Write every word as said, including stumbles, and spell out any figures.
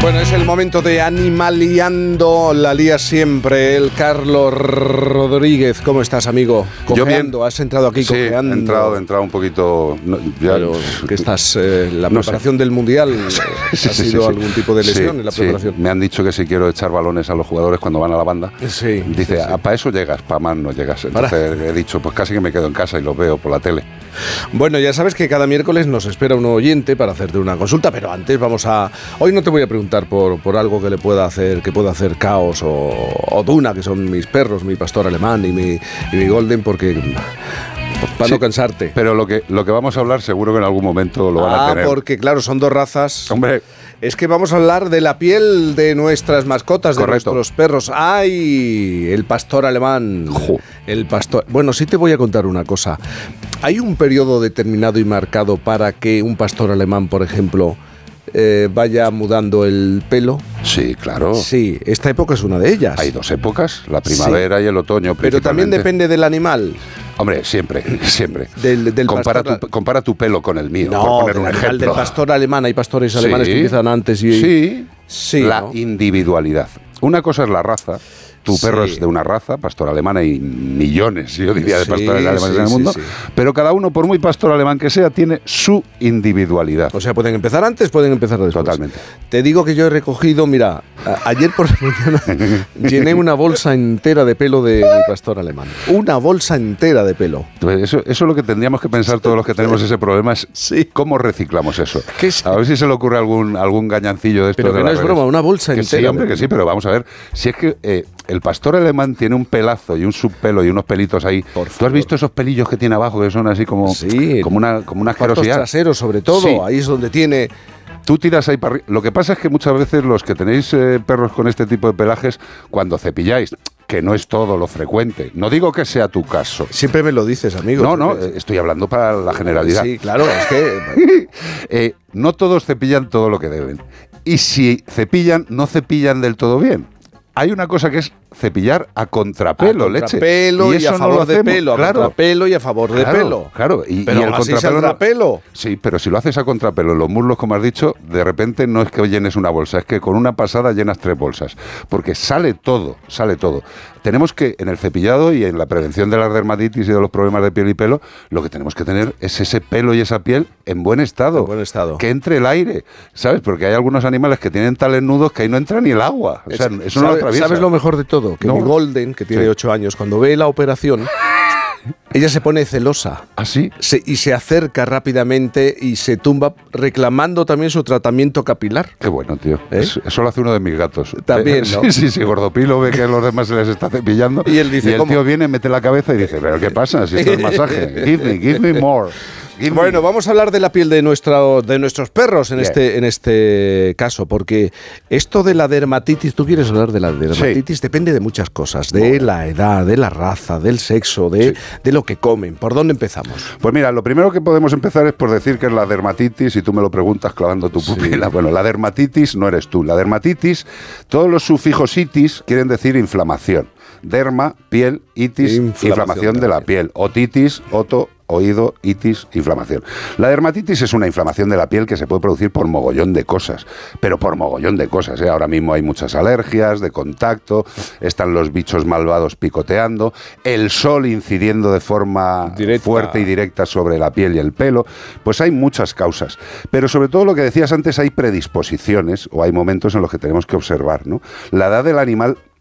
Bueno, es el momento de Animaliando, la lía siempre, el Carlos Rodríguez. ¿Cómo estás, amigo? Cojeando, Yo bien. has entrado aquí Sí, cojeando. he entrado, he entrado un poquito... No, ya, Pero que estás, eh, la no preparación sé. del Mundial, Sí, ¿ha sí, sido sí, algún tipo de lesión sí, en la sí. preparación? Me han dicho que si quiero echar balones a los jugadores cuando van a la banda, Sí, dice, sí, sí. ah, para eso llegas, para más no llegas. Entonces he dicho, pues casi que me quedo en casa y los veo por la tele. Bueno, ya sabes que cada miércoles nos espera un oyente para hacerte una consulta, pero antes vamos a... Hoy no te voy a preguntar por, por algo que le pueda hacer, que pueda hacer Caos o, o Duna, que son mis perros, mi pastor alemán y mi, y mi golden, porque... Para Sí, no cansarte. Pero lo que, lo que vamos a hablar seguro que en algún momento lo van ah, a tener. porque claro, son dos razas. Hombre, Es que vamos a hablar de la piel de nuestras mascotas, de Correcto. nuestros perros. ¡Ay! El pastor alemán. Jo. El pastor... Bueno, sí te voy a contar una cosa. ¿Hay un periodo determinado y marcado para que un pastor alemán, por ejemplo, eh, vaya mudando el pelo? sí, claro. Sí, esta época es una de ellas. Hay dos épocas, la primavera y el otoño. Pero también principalmente. depende del animal. Hombre, siempre, siempre. Del, del compara, pastor- tu, compara tu pelo con el mío, No, por poner del un animal ejemplo. del pastor alemán. Hay pastores alemanes Sí. que empiezan antes y... Sí, Sí, la ¿no? individualidad. Una cosa es la raza. Tu Sí. perro es de una raza, pastor alemán, hay millones, yo diría, de Sí, pastores alemanes sí, en el sí, mundo, sí. pero cada uno, por muy pastor alemán que sea, tiene su individualidad. O sea, pueden empezar antes, pueden empezar después. Totalmente. Te digo que yo he recogido, mira, a- ayer por la mañana llené una bolsa entera de pelo de mi pastor alemán. Una bolsa entera de pelo. Entonces, Eso, eso es lo que tendríamos que pensar todos los que tenemos ese problema, es Sí. cómo reciclamos eso. ¿Qué es? A ver si se le ocurre algún, algún gañancillo de estos. Pero de que no las es redes. broma, una bolsa Que entera sí, hombre, de que sí, pelo. pero vamos a ver, si es que eh, el pastor alemán tiene un pelazo y un subpelo y unos pelitos ahí. Por ¿Tú has favor. visto esos pelillos que tiene abajo que son así como, Sí. como una, como una Patos asquerosidad? traseros, sobre todo, Sí. ahí es donde tiene... Tú tiras ahí para arriba. Lo que pasa es que muchas veces los que tenéis eh, perros con este tipo de pelajes, cuando cepilláis, que no es todo lo frecuente, no digo que sea tu caso. Siempre me lo dices, amigo. No, no, Siempre. eh, estoy hablando para la generalidad. Sí, claro, es que... Eh, no todos cepillan todo lo que deben. Y si cepillan, no cepillan del todo bien. Hay una cosa que es cepillar a contrapelo, a leche. contrapelo y, eso a no favor lo de hacemos, pelo, a claro. contrapelo y a favor de Claro, pelo. Claro, y, Pero y el aún así contrapelo. saldrá no- pelo. Sí, pero si lo haces a contrapelo en los muslos, como has dicho, de repente no es que llenes una bolsa, es que con una pasada llenas tres bolsas. Porque sale todo, sale todo. Tenemos que, en el cepillado y en la prevención de la dermatitis y de los problemas de piel y pelo, lo que tenemos que tener es ese pelo y esa piel en buen estado. En buen estado. Que entre el aire, ¿sabes? Porque hay algunos animales que tienen tales nudos que ahí no entra ni el agua. O sea, Es- eso no lo ¿sabe- atraviesa. ¿Sabes lo mejor de todo? Que No. mi Golden, que tiene Sí. ocho años, cuando ve la operación, ella se pone celosa. ¿Así? Se- y se acerca rápidamente y se tumba reclamando también su tratamiento capilar. Qué bueno, tío. ¿Eh? Es- eso lo hace uno de mis gatos. También, Eh, ¿no? Sí, sí, sí. Gordopilo ve que a los demás se les está cepillando. Y él dice, el ¿cómo? tío viene, mete la cabeza y dice, ¿pero qué pasa? Si esto es masaje. Give me, give me more. Give me. Bueno, vamos a hablar de la piel de, nuestra, de nuestros perros en Bien. este, en este caso, porque esto de la dermatitis, tú quieres hablar de la dermatitis, depende de muchas cosas, de la edad, de la raza, del sexo, de, Sí. de lo que comen. ¿Por dónde empezamos? Pues mira, lo primero que podemos empezar es por decir que es la dermatitis, y tú me lo preguntas clavando tu pupila. Bueno, la dermatitis no eres tú. La dermatitis, todos los sufijos itis quieren decir inflamación. Derma, piel, itis, Inflamación inflamación, de de la la piel. Otitis, oto, oído, itis, inflamación. La dermatitis es una inflamación de la piel que se puede producir por mogollón de cosas, pero por mogollón de cosas, ¿eh? Ahora mismo hay muchas alergias de contacto, están los bichos malvados picoteando, el sol incidiendo de forma Directa. fuerte y directa sobre la piel y el pelo, pues hay muchas causas. Pero sobre todo lo que decías antes, hay predisposiciones o hay momentos en los que tenemos que observar, ¿no? La edad del animal